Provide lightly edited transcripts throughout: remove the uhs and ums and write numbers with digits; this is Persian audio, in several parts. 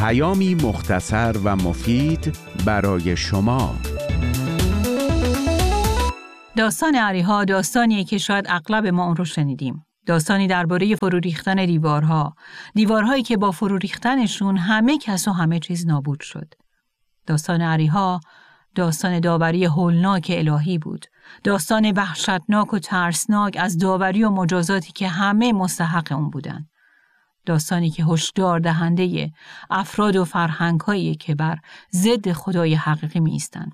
پیامی مختصر و مفید برای شما. داستان اریحا داستانیه که شاید اغلب ما اون رو شنیدیم. داستانی درباره فرو ریختن دیوارهایی که با فرو ریختنشون همه کس و همه چیز نابود شد. داستان اریحا داستان داوری هولناک الهی بود. داستان وحشتناک و ترسناک از داوری و مجازاتی که همه مستحق اون بودن. داستانی که هشدار دهنده افراد و فرهنگ‌هایی که بر ضد خدای حقیقی می ایستن.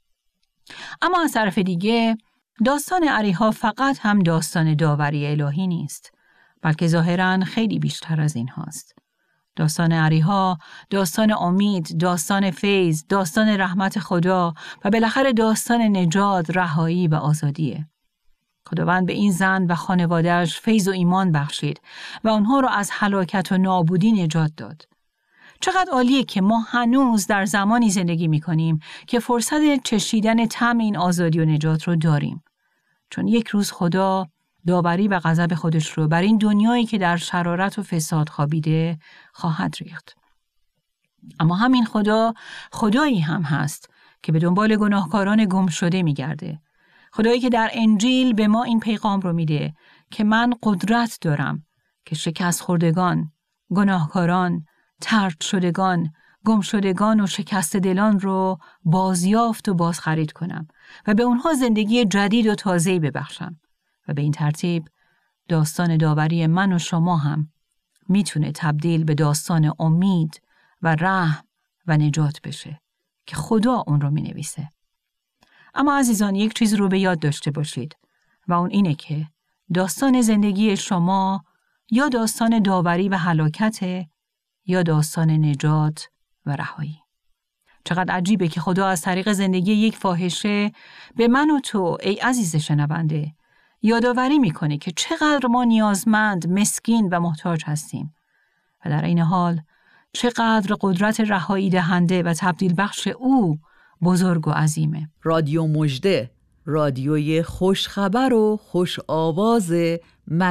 اما از طرف دیگه داستان اریحا فقط هم داستان داوری الهی نیست، بلکه ظاهراً خیلی بیشتر از این هاست. داستان اریحا داستان امید، داستان فیض، داستان رحمت خدا و بالاخره داستان نجات، رهایی و آزادیه. خداوند به این زن و خانواده‌اش فیض و ایمان بخشید و اونها رو از هلاکت و نابودی نجات داد. چقدر عالیه که ما هنوز در زمانی زندگی می‌کنیم که فرصت چشیدن طعم این آزادی و نجات رو داریم. چون یک روز خدا داوری و غضب خودش رو بر این دنیایی که در شرارت و فساد خوابیده خواهد ریخت. اما همین خدا خدایی هم هست که به دنبال گناهکاران گم شده می‌گرده. خدایی که در انجیل به ما این پیغام رو میده که من قدرت دارم که شکست خوردگان، گناهکاران، طرد شدگان، گم شدگان و شکست دلان رو بازیافت و بازخرید کنم و به اونها زندگی جدید و تازه‌ای ببخشم. و به این ترتیب داستان داوری من و شما هم میتونه تبدیل به داستان امید و رحم و نجات بشه که خدا اون رو مینویسه. اما عزیزان، یک چیز رو به یاد داشته باشید و اون اینه که داستان زندگی شما یا داستان داوری و هلاکته یا داستان نجات و رهایی. چقدر عجیبه که خدا از طریق زندگی یک فاحشه به من و تو ای عزیز شنونده یادآوری میکنه که چقدر ما نیازمند، مسکین و محتاج هستیم و در این حال چقدر قدرت رهایی دهنده و تبدیل بخش او بزرگ و عظیمه. رادیو مژده، رادیوی خوشخبر و خوش آواز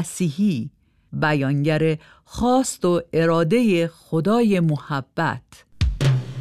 مسیحی، بیانگر خواست و اراده خدای محبت.